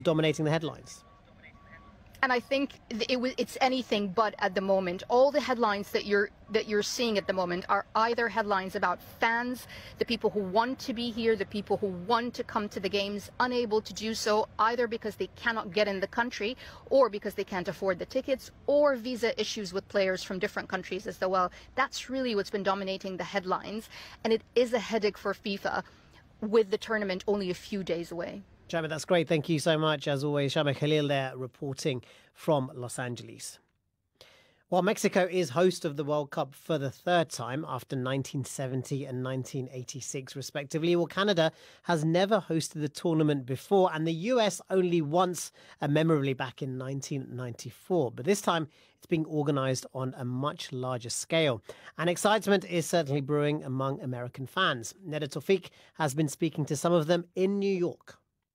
dominating the headlines? And I think it's anything but at the moment. All the headlines that you're seeing at the moment are either headlines about fans, the people who want to be here, the people who want to come to the games, unable to do so either because they cannot get in the country or because they can't afford the tickets, or visa issues with players from different countries as well. That's really what's been dominating the headlines, and it is a headache for FIFA with the tournament only a few days away. Shama, that's great. Thank you so much. As always, Shama Khalil there reporting from Los Angeles. While Mexico is host of the World Cup for the third time after 1970 and 1986 respectively, well, Canada has never hosted the tournament before, and the US only once, memorably back in 1994. But this time it's being organised on a much larger scale. And excitement is certainly brewing among American fans. Neda Tawfiq has been speaking to some of them in New York.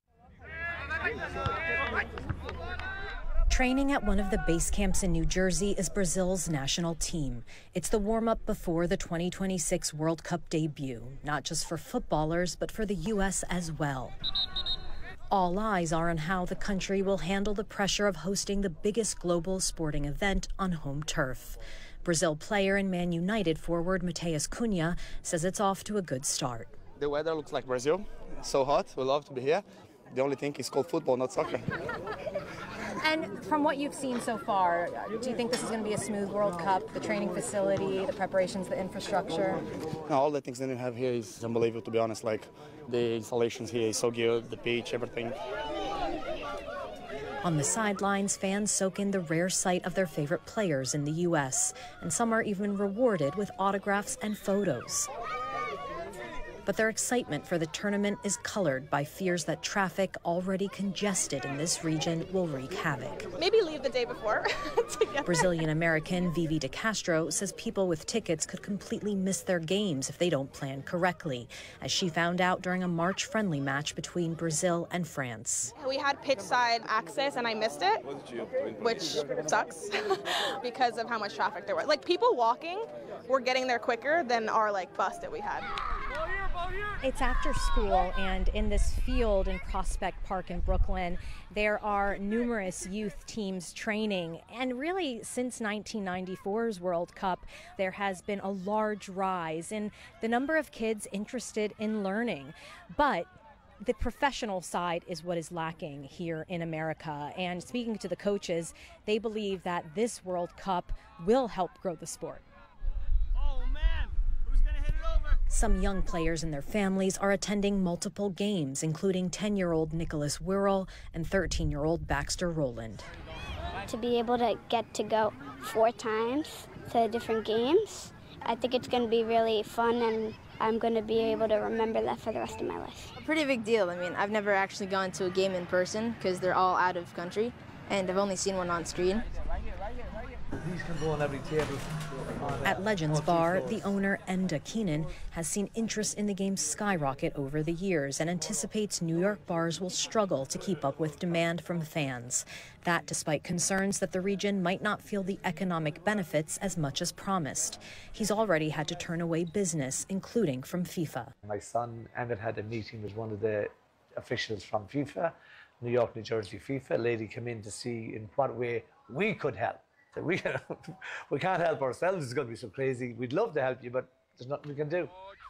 Training at one of the base camps in New Jersey is Brazil's national team. It's the warm-up before the 2026 World Cup debut, not just for footballers, but for the U.S. as well. All eyes are on how the country will handle the pressure of hosting the biggest global sporting event on home turf. Brazil player and Man United forward Matheus Cunha says it's off to a good start. The weather looks like Brazil. It's so hot. We love to be here. The only thing is called football, not soccer. And from what you've seen so far, do you think this is going to be a smooth World Cup? The training facility, the preparations, the infrastructure? No, all the things that we have here is unbelievable, to be honest. Like, the installations here is so good, the pitch, everything. On the sidelines, fans soak in the rare sight of their favorite players in the U.S., and some are even rewarded with autographs and photos. But their excitement for the tournament is colored by fears that traffic already congested in this region will wreak havoc. Maybe leave the day before. Brazilian-American Vivi de Castro says people with tickets could completely miss their games if they don't plan correctly, as she found out during a March-friendly match between Brazil and France. We had pitch-side access and I missed it, which sucks because of how much traffic there was. Like, people walking were getting there quicker than our bus that we had. It's after school, and in this field in Prospect Park in Brooklyn, there are numerous youth teams training. And really, since 1994's World Cup, there has been a large rise in the number of kids interested in learning. But the professional side is what is lacking here in America. And speaking to the coaches, they believe that this World Cup will help grow the sport. Some young players and their families are attending multiple games, including 10-year-old Nicholas Wirral and 13-year-old Baxter Rowland. To be able to get to go 4 times to different games, I think it's going to be really fun, and I'm going to be able to remember that for the rest of my life. A pretty big deal. I mean, I've never actually gone to a game in person because they're all out of country, and I've only seen one on screen. These can go on every table. At Legends Bar, the owner, Enda Keenan, has seen interest in the game skyrocket over the years and anticipates New York bars will struggle to keep up with demand from fans. That despite concerns that the region might not feel the economic benefits as much as promised. He's already had to turn away business, including from FIFA. My son, Emmett, had a meeting with one of the officials from FIFA, New York, New Jersey FIFA. A lady came in to see in what way we could help. We can't help ourselves. It's going to be so crazy. We'd love to help you, but there's nothing we can do.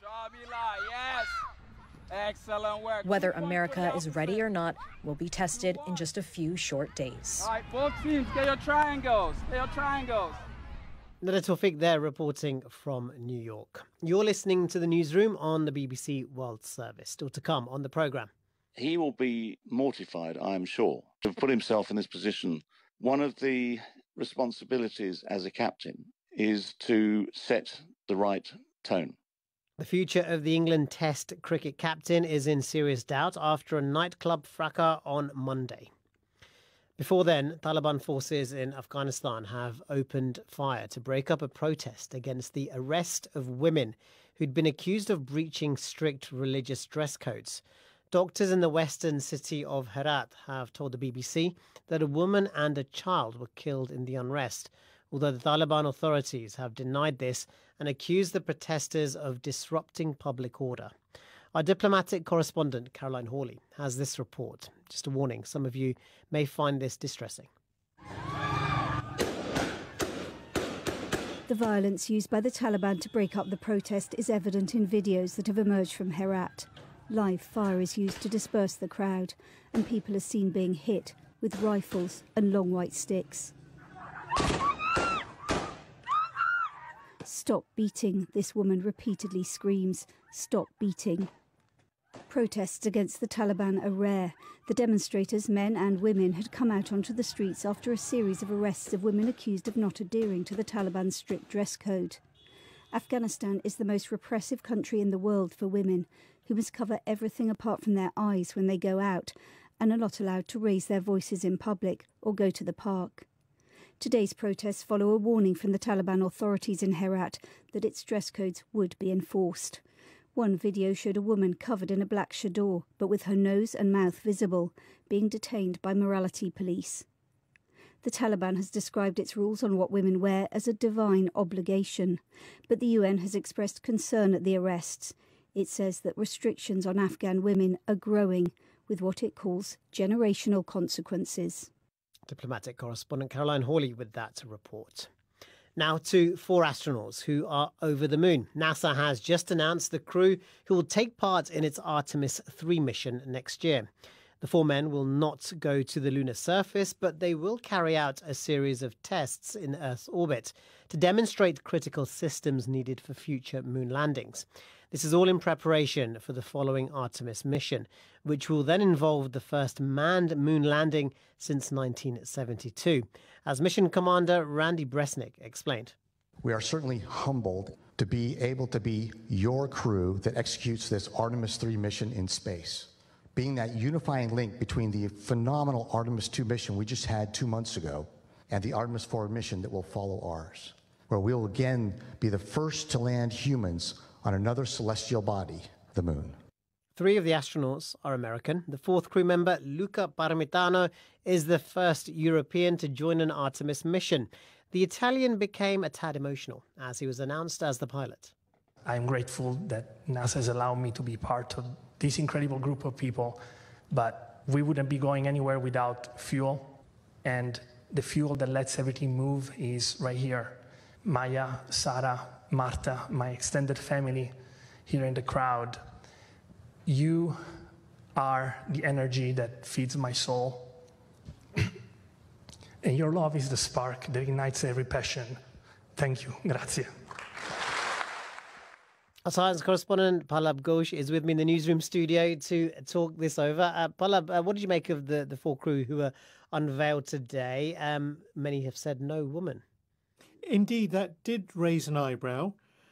Yes. Excellent work. Whether America is ready or not will be tested in just a few short days. All right, both teams, get your triangles. Get your triangles. Neda Tawfiq there reporting from New York. You're listening to the newsroom on the BBC World Service. Still to come on the programme. He will be mortified, I am sure, to have put himself in this position. One of the responsibilities as a captain is to set the right tone. The future of the England Test cricket captain is in serious doubt after a nightclub fracas on Monday. Before then, Taliban forces in Afghanistan have opened fire to break up a protest against the arrest of women who'd been accused of breaching strict religious dress codes. Doctors in the western city of Herat have told the BBC that a woman and a child were killed in the unrest, although the Taliban authorities have denied this and accused the protesters of disrupting public order. Our diplomatic correspondent, Caroline Hawley, has this report. Just a warning, some of you may find this distressing. The violence used by the Taliban to break up the protest is evident in videos that have emerged from Herat. Live fire is used to disperse the crowd, and people are seen being hit with rifles and long white sticks. "Stop beating," this woman repeatedly screams. "Stop beating." Protests against the Taliban are rare. The demonstrators, men and women, had come out onto the streets after a series of arrests of women accused of not adhering to the Taliban's strict dress code. Afghanistan is the most repressive country in the world for women, who must cover everything apart from their eyes when they go out, and are not allowed to raise their voices in public or go to the park. Today's protests follow a warning from the Taliban authorities in Herat that its dress codes would be enforced. One video showed a woman covered in a black chador, but with her nose and mouth visible, being detained by morality police. The Taliban has described its rules on what women wear as a divine obligation, but the UN has expressed concern at the arrests. It says that restrictions on Afghan women are growing, with what it calls generational consequences. Diplomatic correspondent Caroline Hawley with that report. Now to 4 astronauts who are over the moon. NASA has just announced the crew who will take part in its Artemis 3 mission next year. The 4 men will not go to the lunar surface, but they will carry out a series of tests in Earth's orbit to demonstrate critical systems needed for future moon landings. This is all in preparation for the following Artemis mission, which will then involve the first manned moon landing since 1972. As mission commander Randy Bresnik explained. We are certainly humbled to be able to be your crew that executes this Artemis 3 mission in space, being that unifying link between the phenomenal Artemis 2 mission we just had 2 months ago and the Artemis 4 mission that will follow ours, where we will again be the first to land humans on another celestial body, the moon. 3 of the astronauts are American. The 4th crew member, Luca Parmitano, is the first European to join an Artemis mission. The Italian became a tad emotional as he was announced as the pilot. I'm grateful that NASA has allowed me to be part of this incredible group of people, but we wouldn't be going anywhere without fuel, and the fuel that lets everything move is right here. Maya, Sarah, Marta, my extended family here in the crowd. You are the energy that feeds my soul. And your love is the spark that ignites every passion. Thank you. Grazie. Our science correspondent Pallab Ghosh is with me in the newsroom studio to talk this over. Pallab, what did you make of the 4 crew who were unveiled today? Many have said no woman. Indeed, that did raise an eyebrow.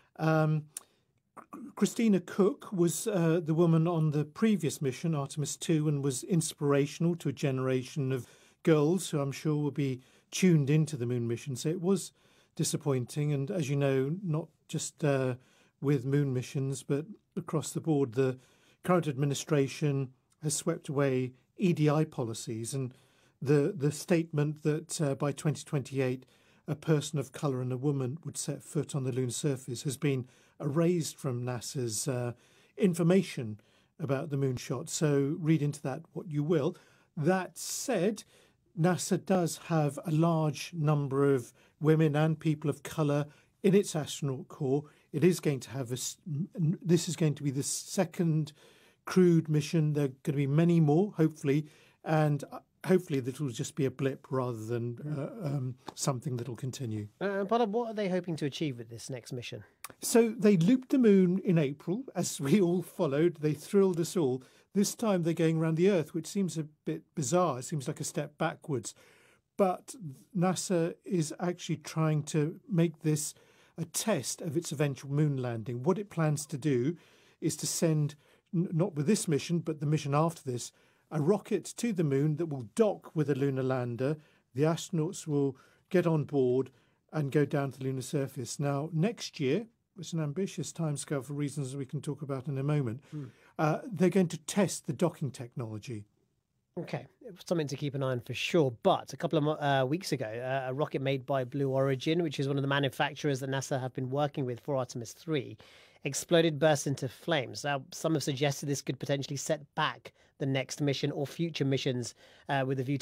Christina Cook was the woman on the previous mission, Artemis 2, and was inspirational to a generation of girls who I'm sure will be tuned into the moon mission. So it was disappointing. And as you know, not just with moon missions, but across the board, the current administration has swept away EDI policies. And the statement that by 2028, a person of colour and a woman would set foot on the lunar surface has been erased from NASA's information about the moonshot. So read into that what you will. That said, NASA does have a large number of women and people of colour in its astronaut corps. It is going to have this is going to be the second crewed mission. There are going to be many more, hopefully, and hopefully that will just be a blip rather than something that will continue. But what are they hoping to achieve with this next mission? So they looped the moon in April, as we all followed. They thrilled us all. This time they're going around the Earth, which seems a bit bizarre. It seems like a step backwards. But NASA is actually trying to make this a test of its eventual moon landing. What it plans to do is to send, not with this mission, but the mission after this, a rocket to the moon that will dock with a lunar lander. The astronauts will get on board and go down to the lunar surface. Now, next year, it's an ambitious timescale for reasons we can talk about in a moment, they're going to test the docking technology. Okay, something to keep an eye on for sure. But a couple of weeks ago, a rocket made by Blue Origin, which is one of the manufacturers that NASA have been working with for Artemis 3, exploded, burst into flames. Now, some have suggested this could potentially set back the next mission or future missions with a view